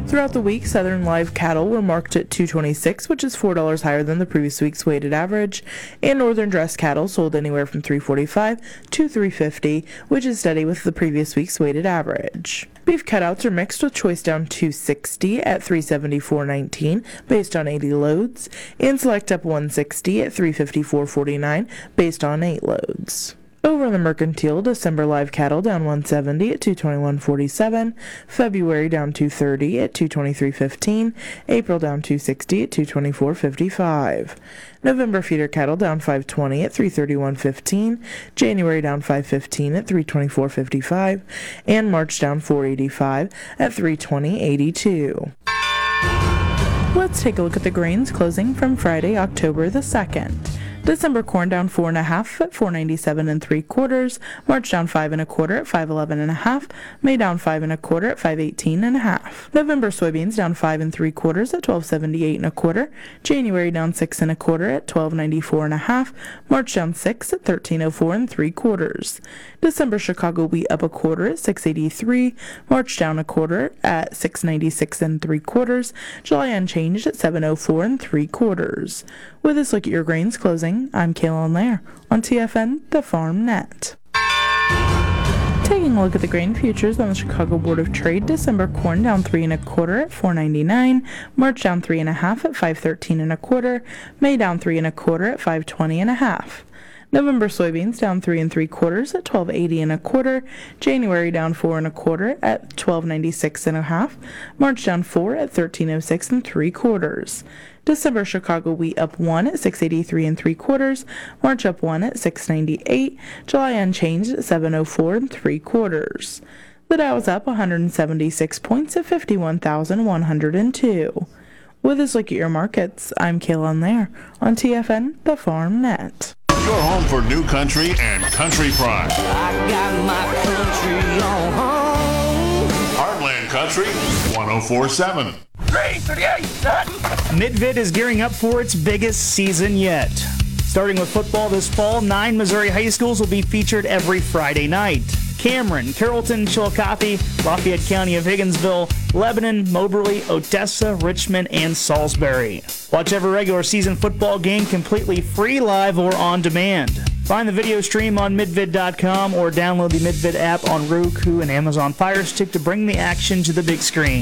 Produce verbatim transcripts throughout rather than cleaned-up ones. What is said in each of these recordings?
Throughout the week, Southern live cattle were marked at two twenty-six, which is four dollars higher than the previous week's weighted average, and Northern dressed cattle sold anywhere from three forty-five to three fifty, which is steady with the previous week's weighted average. Beef cutouts are mixed with choice down two sixty at three seventy-four nineteen based on eighty loads, and select up one sixty at three fifty-four forty-nine based on eight loads. Over in the mercantile, December live cattle down one seventy at two twenty-one forty-seven, February down two thirty at two twenty-three fifteen, April down two sixty at two twenty-four fifty-five. November feeder cattle down five twenty at three thirty-one fifteen, January down five fifteen at three twenty-four fifty-five, and March down four eighty-five at three twenty eighty-two. Let's take a look at the grains closing from Friday, October the second. December corn down four and a half at four ninety-seven and three quarters. March down five and a quarter at five eleven and a half. May down five and a quarter at five eighteen and a half. November soybeans down five and three quarters at twelve seventy-eight and a quarter. January down six and a quarter at twelve ninety-four and a half. March down six at thirteen oh four and three quarters. December Chicago wheat up a quarter at six eighty-three. March down a quarter at six ninety-six and three quarters. July unchanged at seven oh four and three quarters. With this look at your grains closing, I'm Kaylin Lair on T F N, the Farm Net. Taking a look at the grain futures on the Chicago Board of Trade, December corn down three and a quarter at four ninety-nine, March down three and a half at five thirteen and a quarter, May down three and a quarter at five twenty and a half. November soybeans down three and three quarters at twelve eighty and a quarter. January down four and a quarter at twelve ninety-six and a half. March down four at thirteen oh six and three quarters. December Chicago wheat up one at six eighty-three and three quarters. March up one at six ninety-eight. July unchanged at seven oh four and three quarters. The Dow is up one hundred seventy-six points at fifty-one thousand one hundred two. With this look at your markets, I'm Kaylin Lair on T F N, the Farm Net. Your home for new country and country pride. I got my country on home. Heartland Country, one oh four point seven. three thirty-eight, son. Midvid is gearing up for its biggest season yet. Starting with football this fall, nine Missouri high schools will be featured every Friday night. Cameron, Carrollton, Chillicothe, Lafayette County of Higginsville, Lebanon, Moberly, Odessa, Richmond, and Salisbury. Watch every regular season football game completely free, live, or on demand. Find the video stream on midvid dot com or download the Midvid app on Roku and Amazon Fire Stick to bring the action to the big screen.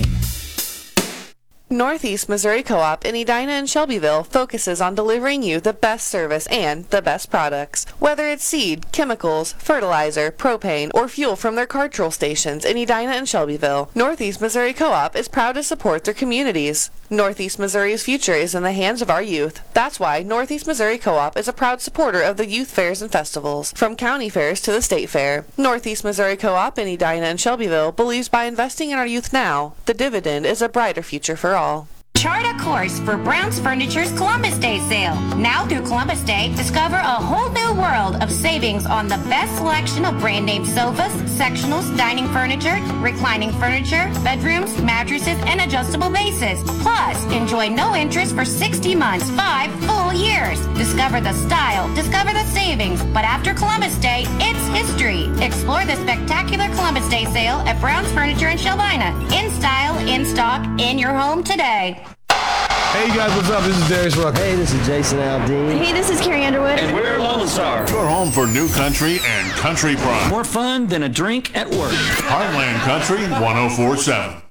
Northeast Missouri Co-op in Edina and Shelbyville focuses on delivering you the best service and the best products. Whether it's seed, chemicals, fertilizer, propane, or fuel from their cartridge stations in Edina and Shelbyville, Northeast Missouri Co-op is proud to support their communities. Northeast Missouri's future is in the hands of our youth. That's why Northeast Missouri Co-op is a proud supporter of the youth fairs and festivals, from county fairs to the state fair. Northeast Missouri Co-op in Edina and Shelbyville believes by investing in our youth now, the dividend is a brighter future for all. Chart a course for Brown's Furniture's Columbus Day sale. Now through Columbus Day, discover a whole new world of savings on the best selection of brand name sofas, sectionals, dining furniture, reclining furniture, bedrooms, mattresses, and adjustable bases. Plus, enjoy no interest for sixty months, five full years. Discover the style, discover the savings, but after Columbus Day, it's history. Explore the spectacular Columbus Day sale at Brown's Furniture in Shelbina. In style, in stock, in your home today. Hey guys, what's up? This is Darius Rucker. Hey, this is Jason Aldean. Hey, this is Carrie Underwood. And we're Lone Star. Your home for new country and country pride. More fun than a drink at work. Heartland Country, one oh four point seven.